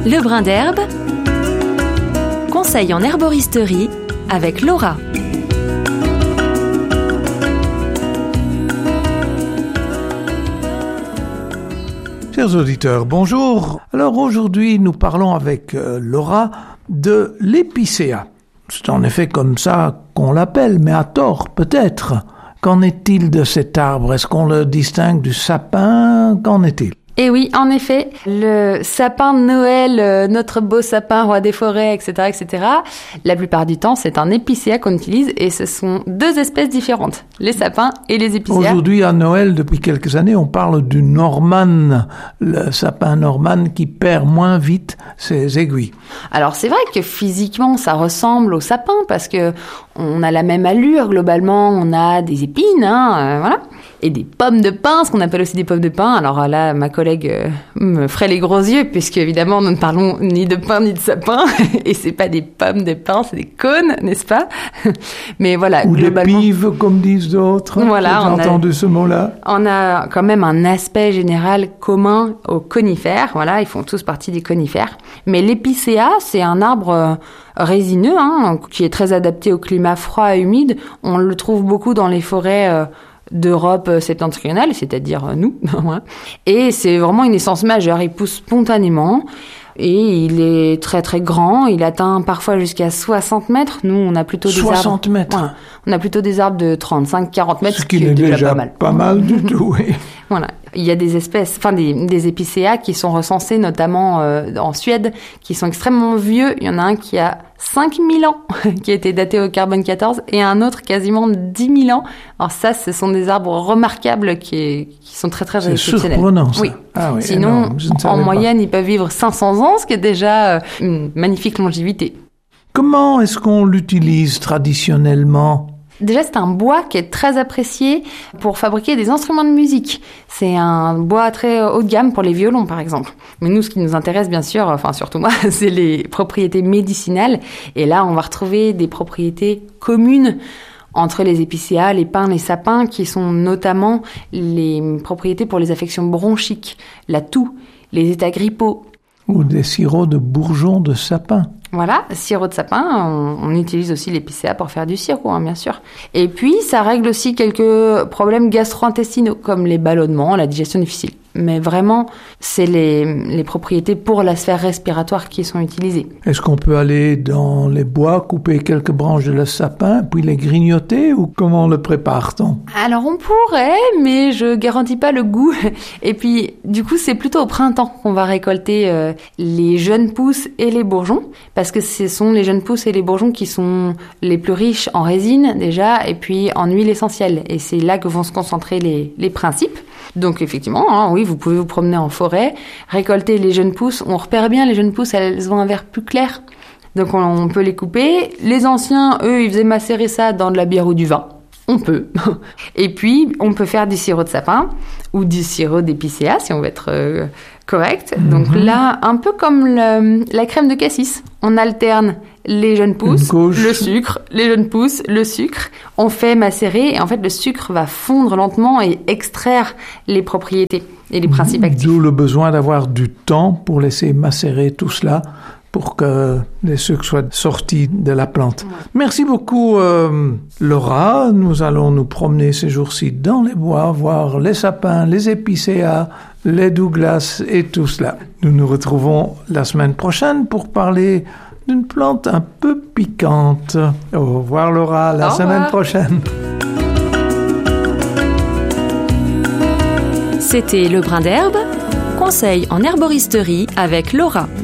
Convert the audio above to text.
Le brin d'herbe, conseil en herboristerie avec Laura. Chers auditeurs, bonjour. Alors aujourd'hui, nous parlons avec Laura de l'épicéa. C'est en effet comme ça qu'on l'appelle, mais à tort peut-être. Qu'en est-il de cet arbre? Est-ce qu'on le distingue du sapin? Qu'en est-il? Et oui, en effet, le sapin de Noël, notre beau sapin roi des forêts, etc., etc., la plupart du temps, c'est un épicéa qu'on utilise et ce sont deux espèces différentes, les sapins et les épicéas. Aujourd'hui, à Noël, depuis quelques années, on parle du Norman, le sapin Norman qui perd moins vite ses aiguilles. Alors, c'est vrai que physiquement, ça ressemble au sapin parce que on a la même allure, globalement, on a des épines, voilà. Et des pommes de pin, ce qu'on appelle aussi des pommes de pin. Alors là, ma collègue me ferait les gros yeux, puisque évidemment, nous ne parlons ni de pin ni de sapin. Et c'est pas des pommes de pin, c'est des cônes, n'est-ce pas? Mais voilà, ou globalement... des pives, comme disent d'autres. Voilà, j'ai entendu ce mot-là. On a quand même un aspect général commun aux conifères. Voilà, ils font tous partie des conifères. Mais l'épicéa, c'est un arbre... résineux, qui est très adapté au climat froid et humide. On le trouve beaucoup dans les forêts d'Europe septentrionale, c'est-à-dire nous. Et c'est vraiment une essence majeure. Il pousse spontanément et il est très très grand. Il atteint parfois jusqu'à 60 mètres. Nous, on a plutôt des arbres... 60 mètres. Ouais, on a plutôt des arbres de 35-40 mètres, ce qui n'est déjà pas mal. Pas mal du tout, oui. Voilà. Il y a des espèces, des épicéas qui sont recensés notamment en Suède, qui sont extrêmement vieux. Il y en a un qui a 5000 ans, qui a été daté au carbone 14, et un autre quasiment 10 000 ans. Alors ça, ce sont des arbres remarquables qui sont très très exceptionnels. C'est surprenant, ça. Oui. Ah oui. Sinon, en moyenne, ils peuvent vivre 500 ans, ce qui est déjà une magnifique longévité. Comment est-ce qu'on l'utilise traditionnellement ? Déjà, c'est un bois qui est très apprécié pour fabriquer des instruments de musique. C'est un bois très haut de gamme pour les violons, par exemple. Mais nous, ce qui nous intéresse, bien sûr, enfin surtout moi, c'est les propriétés médicinales. Et là, on va retrouver des propriétés communes entre les épicéas, les pins, les sapins, qui sont notamment les propriétés pour les affections bronchiques, la toux, les états grippaux. Ou des sirops de bourgeons de sapin. Voilà, sirop de sapin, on utilise aussi l'épicéa pour faire du sirop, bien sûr. Et puis, ça règle aussi quelques problèmes gastro-intestinaux, comme les ballonnements, la digestion difficile. Mais vraiment, c'est les propriétés pour la sphère respiratoire qui sont utilisées. Est-ce qu'on peut aller dans les bois, couper quelques branches de le sapin, puis les grignoter, ou comment le prépare-t-on ? Alors, on pourrait, mais je garantis pas le goût. Et puis, du coup, c'est plutôt au printemps qu'on va récolter les jeunes pousses et les bourgeons, parce que ce sont les jeunes pousses et les bourgeons qui sont les plus riches en résine, déjà, et puis en huile essentielle. Et c'est là que vont se concentrer les principes. Donc effectivement, oui, vous pouvez vous promener en forêt, récolter les jeunes pousses. On repère bien les jeunes pousses, elles ont un vert plus clair. Donc on peut les couper. Les anciens, eux, ils faisaient macérer ça dans de la bière ou du vin. On peut. Et puis, on peut faire du sirop de sapin ou du sirop d'épicéa, si on veut être correct. Donc là, un peu comme la crème de cassis. On alterne les jeunes pousses, le sucre, les jeunes pousses, le sucre. On fait macérer et en fait, le sucre va fondre lentement et extraire les propriétés et les principes actifs. D'où le besoin d'avoir du temps pour laisser macérer tout cela pour que les sucres soient sortis de la plante. Ouais. Merci beaucoup, Laura. Nous allons nous promener ces jours-ci dans les bois, voir les sapins, les épicéas, les douglas et tout cela. Nous nous retrouvons la semaine prochaine pour parler d'une plante un peu piquante. Au revoir, Laura. La semaine prochaine. C'était Le Brin d'herbe, conseil en herboristerie avec Laura.